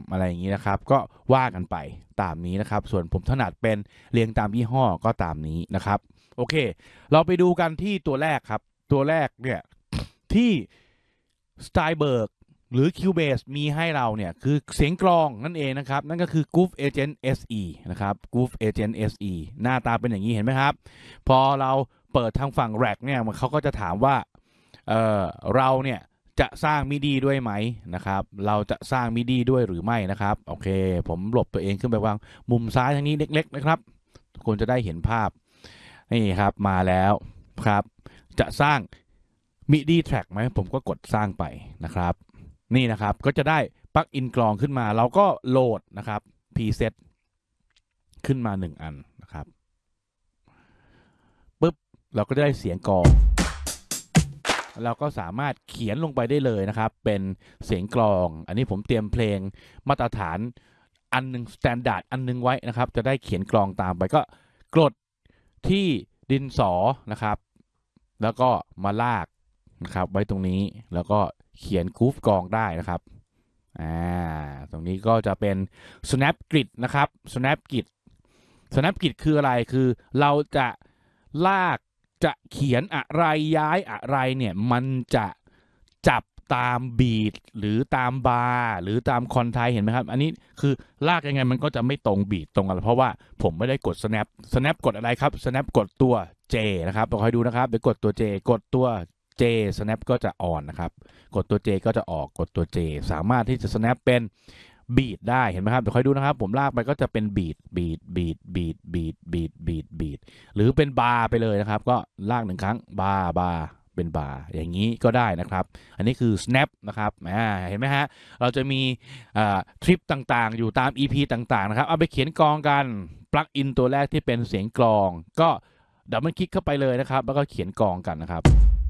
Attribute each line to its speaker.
Speaker 1: อะไรอย่างนี้นะครับก็ว่ากันไปตามนี้นะครับส่วนผมถนัดเป็นเรียงตามยี่ห้อก็ตามนี้นะครับโอเคเราไปดูกันที่ตัวแรกครับตัวแรกเนี่ยที่ Steinberg หรือ Cubase มีให้เราเนี่ยคือเสียงกลองนั่นเองนะครับนั่นก็คือ Groove Agent SE นะครับ Groove Agent SE หน้าตาเป็นอย่างนี้เห็นไหมครับพอเราเปิดทางฝั่ง Rack เนี่ยเขาก็จะถามว่าเราเนี่ยจะสร้างมิดีด้วยไหมนะครับเราจะสร้างมิดีด้วยหรือไม่นะครับโอเคผมหลบตัวเองขึ้นไปวางมุมซ้ายทางนี้เล็กๆนะครับทุกคนจะได้เห็นภาพนี่ครับมาแล้วครับจะสร้างมิดีแทร็กไหมผมก็กดสร้างไปนะครับนี่นะครับก็จะได้ปลั๊กอินกลองขึ้นมาเราก็โหลดนะครับ preset ขึ้นมา1อันนะครับปึ๊บเราก็ได้เสียงกลองเราก็สามารถเขียนลงไปได้เลยนะครับเป็นเสียงกลองอันนี้ผมเตรียมเพลงมาตรฐานอันนึงสแตนดาร์ดอันนึงไว้นะครับจะได้เขียนกลองตามไปก็กดที่ดินสอนะครับแล้วก็มาลากนะครับไว้ตรงนี้แล้วก็เขียนกรูฟกลองได้นะครับตรงนี้ก็จะเป็น snap grid นะครับ snap grid คืออะไรคือเราจะลากจะเขียนอะไรย้ายอะไรเนี่ยมันจะจับตามบีทหรือตามบาร์หรือตามคอนไทเห็นไหมครับอันนี้คือลากยังไงมันก็จะไม่ตรงบีทตรงอะไรเพราะว่าผมไม่ได้กด snap กดอะไรครับ snap กดตัว J นะครับคอยดูนะครับเดี๋ยวกดตัว J กดตัว J snap ก็จะอ่อนนะครับกดตัว J ก็จะออกกดตัว J สามารถที่จะ snap เป็นบีทได้เห็นไหมครับเดี๋ยวคอยดูนะครับผมลากไปก็จะเป็นบีทหรือเป็นบาร์ไปเลยนะครับก็ลาก1ครั้งบาร์เป็นบาร์อย่างนี้ก็ได้นะครับอันนี้คือ snap นะครับเห็นไหมฮะเราจะมีทริปต่างๆอยู่ตาม EP ต่างๆนะครับเอาไปเขียนกลองกันปลั๊กอินตัวแรกที่เป็นเสียงกลองก็ดับเบิลคลิกเข้าไปเลยนะครับแล้วก็เขียนกลองกันนะครับ